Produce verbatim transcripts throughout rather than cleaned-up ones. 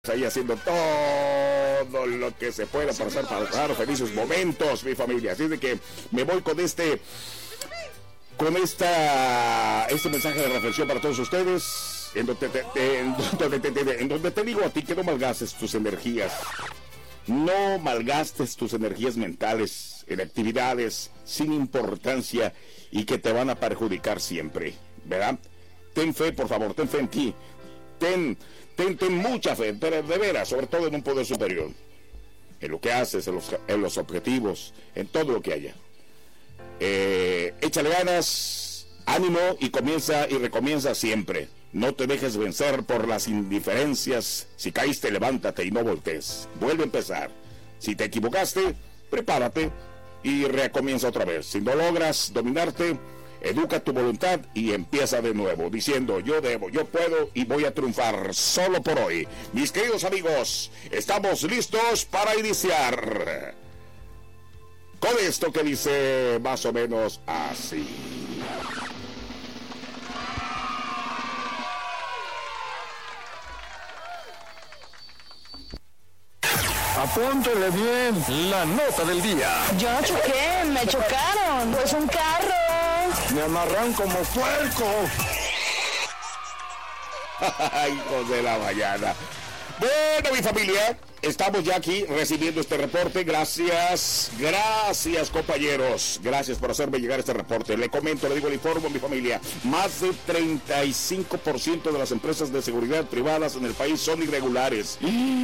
ahí haciendo todo lo que se pueda para hacer pasar felices momentos, mi familia. Así de que me voy con este con esta este mensaje de reflexión para todos ustedes, en donde te, te, en, donde te, te, en donde te digo a ti que no malgastes tus energías, no malgastes tus energías mentales en actividades sin importancia y que te van a perjudicar siempre, ¿verdad? Ten fe, por favor, ten fe en ti, ten Ten, ten mucha fe, pero de veras, sobre todo en un poder superior, en lo que haces, en los, en los objetivos, en todo lo que haya. Eh, échale ganas, ánimo y comienza y recomienza siempre. No te dejes vencer por las indiferencias. Si caíste, levántate y no voltees. Vuelve a empezar. Si te equivocaste, prepárate y recomienza otra vez. Si no logras dominarte, educa tu voluntad y empieza de nuevo, diciendo yo debo, yo puedo y voy a triunfar solo por hoy. Mis queridos amigos, estamos listos para iniciar con esto que dice más o menos así. Apúntele bien la nota del día. Yo no choqué, me chocaron. Pues un carro. Me amarran como puerco. Hijos de la mañana. Bueno, mi familia, estamos ya aquí recibiendo este reporte. Gracias, gracias, compañeros. Gracias por hacerme llegar este reporte. Le comento, le digo, le informo a mi familia. Más del treinta y cinco por ciento de las empresas de seguridad privadas en el país son irregulares.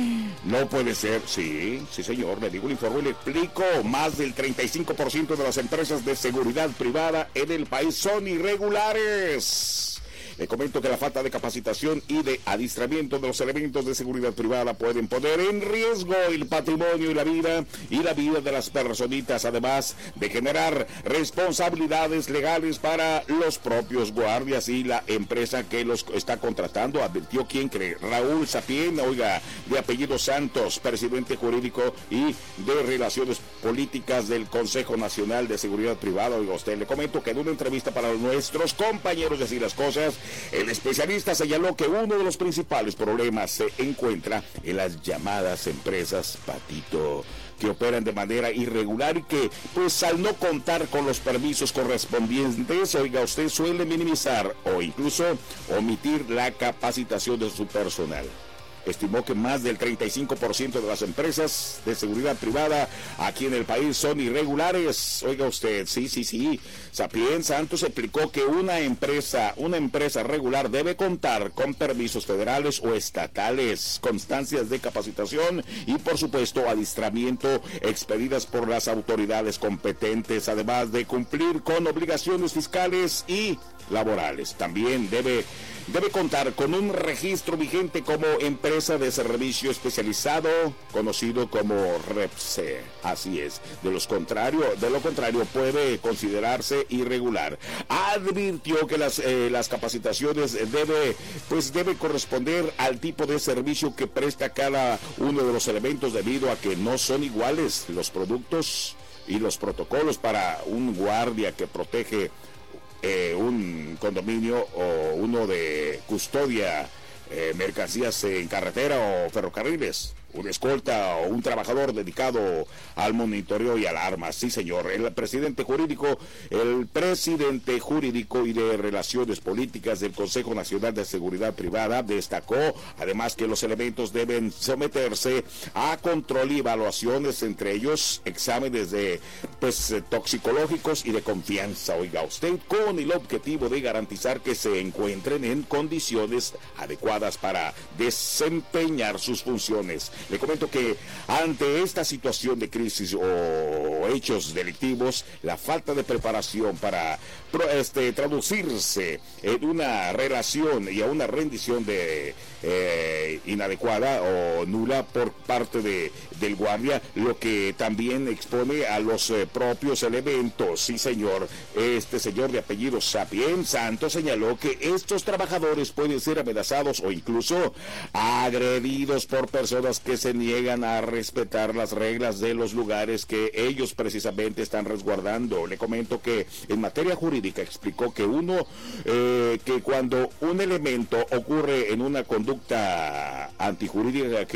No puede ser. Sí, sí, señor. Le digo, le informo y le explico. Más del treinta y cinco por ciento de las empresas de seguridad privada en el país son irregulares. Le comento que la falta de capacitación y de adiestramiento de los elementos de seguridad privada pueden poner en riesgo el patrimonio y la vida y la vida de las personitas, además de generar responsabilidades legales para los propios guardias y la empresa que los está contratando, advirtió quien cree. Raúl Sapien, oiga, de apellido Santos, presidente jurídico y de Relaciones Políticas del Consejo Nacional de Seguridad Privada. Oiga usted, le comento que en una entrevista para nuestros compañeros de Así las Cosas, el especialista señaló que uno de los principales problemas se encuentra en las llamadas empresas patito, que operan de manera irregular y que, pues al no contar con los permisos correspondientes, oiga usted, suele minimizar o incluso omitir la capacitación de su personal. Estimó que más del treinta y cinco por ciento de las empresas de seguridad privada aquí en el país son irregulares. Oiga usted, sí, sí, sí. Sapien Santos explicó que una empresa, una empresa regular debe contar con permisos federales o estatales, constancias de capacitación y, por supuesto, adiestramiento expedidas por las autoridades competentes, además de cumplir con obligaciones fiscales y laborales. También debe debe contar con un registro vigente como empresa de servicio especializado, conocido como REPSE. Así es. De los contrario, de lo contrario puede considerarse irregular. Advirtió que las eh, las capacitaciones debe pues debe corresponder al tipo de servicio que presta cada uno de los elementos, debido a que no son iguales los productos y los protocolos para un guardia que protege Eh, un condominio o uno de custodia eh, mercancías en carretera o ferrocarriles, una escolta o un trabajador dedicado al monitoreo y alarmas. Sí, señor. El presidente jurídico, el presidente jurídico y de Relaciones Políticas del Consejo Nacional de Seguridad Privada destacó además que los elementos deben someterse a control y evaluaciones, entre ellos exámenes de pues toxicológicos y de confianza, oiga usted, con el objetivo de garantizar que se encuentren en condiciones adecuadas para desempeñar sus funciones. Le comento que ante esta situación de crisis o hechos delictivos, la falta de preparación para este, traducirse en una relación y a una rendición de eh, inadecuada o nula por parte de del guardia, lo que también expone a los eh, propios elementos. Sí, señor. Este señor de apellido Sapien Santos señaló que estos trabajadores pueden ser amenazados o incluso agredidos por personas que se niegan a respetar las reglas de los lugares que ellos precisamente están resguardando. Le comento que en materia jurídica explicó que uno, eh, que cuando un elemento ocurre en una conducta antijurídica que